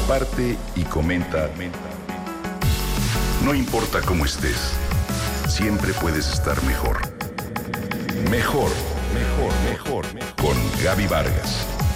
comparte y comenta. No importa cómo estés, siempre puedes estar mejor. Mejor, mejor, mejor. Con Gaby Vargas.